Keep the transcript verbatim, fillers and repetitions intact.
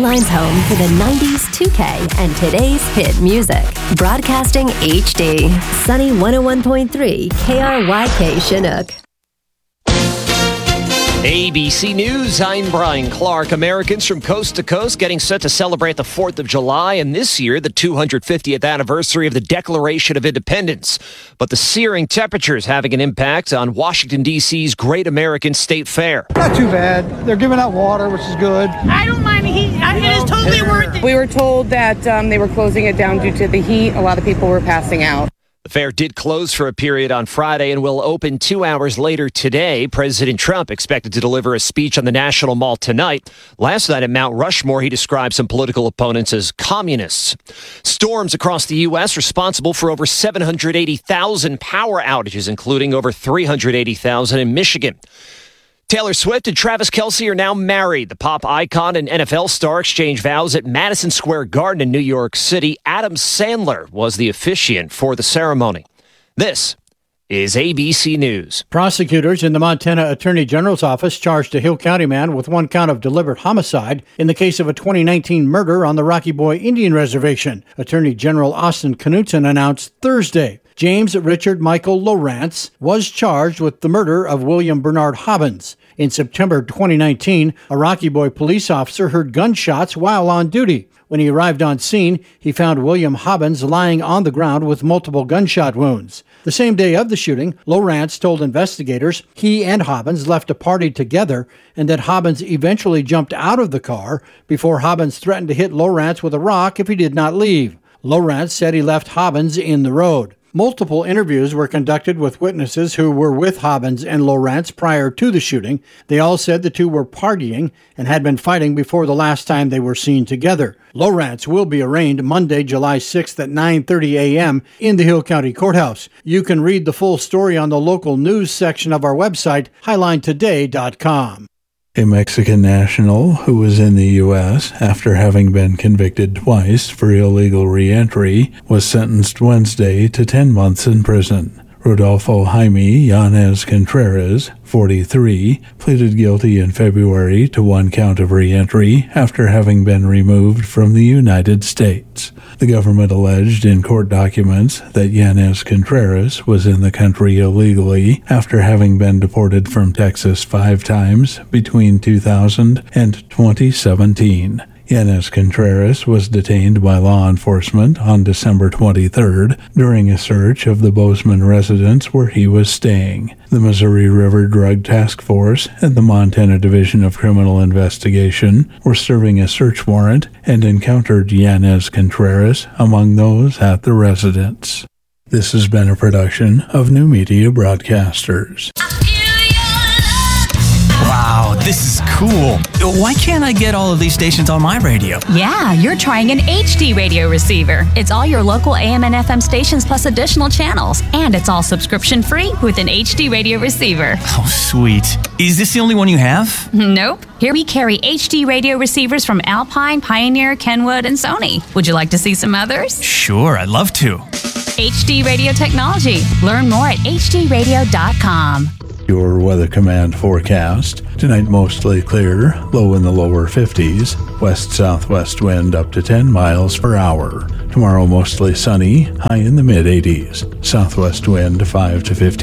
Caroline's home for the nineties, two K, and today's hit music. Broadcasting H D. Sunny one oh one point three K R Y K Chinook. A B C News, I'm Brian Clark. Americans from coast to coast getting set to celebrate the fourth of July, and this year, the two hundred fiftieth anniversary of the Declaration of Independence. But the searing temperatures having an impact on Washington, D C's Great American State Fair. Not too bad. They're giving out water, which is good. I don't mind the heat. I mean, it's totally worth it. We were told that um, they were closing it down due to the heat. A lot of people were passing out. The fair did close for a period on Friday and will open two hours later today. President Trump expected to deliver a speech on the National Mall tonight. Last night at Mount Rushmore, he described some political opponents as communists. Storms across the U S responsible for over seven hundred eighty thousand power outages, including over three hundred eighty thousand in Michigan. Taylor Swift and Travis Kelce are now married. The pop icon and N F L star exchanged vows at Madison Square Garden in New York City. Adam Sandler was the officiant for the ceremony. This is A B C News. Prosecutors in the Montana Attorney General's office charged a Hill County man with one count of deliberate homicide in the case of a twenty nineteen murder on the Rocky Boy Indian Reservation. Attorney General Austin Knudsen announced Thursday. James Richard Michael Lowrance was charged with the murder of William Bernard Hobbins. In September twenty nineteen, a Rocky Boy police officer heard gunshots while on duty. When he arrived on scene, he found William Hobbins lying on the ground with multiple gunshot wounds. The same day of the shooting, Lowrance told investigators he and Hobbins left a party together and that Hobbins eventually jumped out of the car before Hobbins threatened to hit Lowrance with a rock if he did not leave. Lowrance said he left Hobbins in the road. Multiple interviews were conducted with witnesses who were with Hobbins and Lowrance prior to the shooting. They all said the two were partying and had been fighting before the last time they were seen together. Lowrance will be arraigned Monday, July sixth at nine thirty a.m. in the Hill County Courthouse. You can read the full story on the local news section of our website, highline today dot com. A Mexican national who was in the U S after having been convicted twice for illegal re-entry was sentenced Wednesday to ten months in prison. Rodolfo Jaime Yanez Contreras, forty-three, pleaded guilty in February to one count of re-entry after having been removed from the United States. The government alleged in court documents that Yanez Contreras was in the country illegally after having been deported from Texas five times between two thousand and twenty seventeen. Yanez Contreras was detained by law enforcement on December twenty-third during a search of the Bozeman residence where he was staying. The Missouri River Drug Task Force and the Montana Division of Criminal Investigation were serving a search warrant and encountered Yanez Contreras among those at the residence. This has been a production of New Media Broadcasters. Wow, this is cool. Why can't I get all of these stations on my radio? Yeah, you're trying an H D radio receiver. It's all your local A M and F M stations plus additional channels. And it's all subscription free with an H D radio receiver. Oh, sweet. Is this the only one you have? Nope. Here we carry H D radio receivers from Alpine, Pioneer, Kenwood, and Sony. Would you like to see some others? Sure, I'd love to. H D Radio Technology. Learn more at h d radio dot com. Your Weather Command forecast. Tonight mostly clear, low in the lower fifties, west-southwest wind up to ten miles per hour. Tomorrow mostly sunny, high in the mid-eighties, southwest wind five to fifteen.